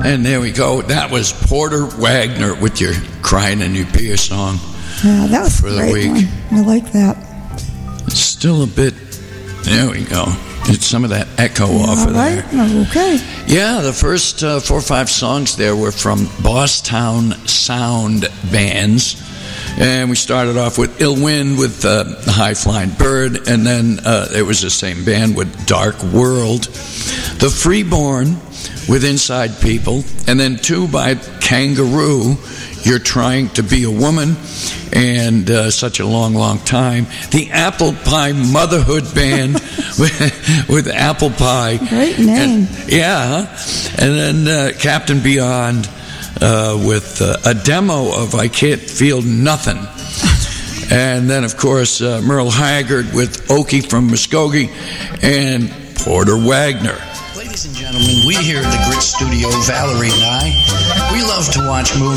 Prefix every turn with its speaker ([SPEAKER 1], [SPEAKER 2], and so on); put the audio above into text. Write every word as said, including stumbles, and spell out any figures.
[SPEAKER 1] And there we go. That was Porter Wagoner with your Crying in Your Beer song.
[SPEAKER 2] Yeah, that was
[SPEAKER 1] for
[SPEAKER 2] a
[SPEAKER 1] the
[SPEAKER 2] great
[SPEAKER 1] week.
[SPEAKER 2] one. I like that.
[SPEAKER 1] It's still a bit. There we go. It's some of that echo
[SPEAKER 2] Yeah,
[SPEAKER 1] off
[SPEAKER 2] all
[SPEAKER 1] of
[SPEAKER 2] right.
[SPEAKER 1] there.
[SPEAKER 2] Okay.
[SPEAKER 1] Yeah, the first uh, four or five songs there were from Bosstown Sound bands. And we started off with Ill Wind with uh, the High Flying Bird, and then uh, it was the same band with Dark World. The Freeborn with Inside People, and then two by Kangaroo, You're Trying to Be a Woman, and uh, Such a Long, Long Time. The Apple Pie Motherhood Band with, with Apple Pie.
[SPEAKER 2] Great name.
[SPEAKER 1] And, yeah. And then uh, Captain Beyond uh, with uh, a demo of I Can't Feel Nothing. And then, of course, uh, Merle Haggard with Okie from Muskogee and Porter Wagoner.
[SPEAKER 3] Ladies and gentlemen, we here at the Grit Studio, Valerie and I, we love to watch movies.